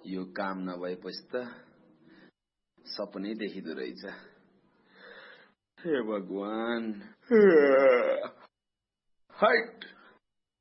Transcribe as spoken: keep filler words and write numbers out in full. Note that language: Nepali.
यो काम नभएपछि त सपनै देखिदो रहेछ। हे भगवान, हट।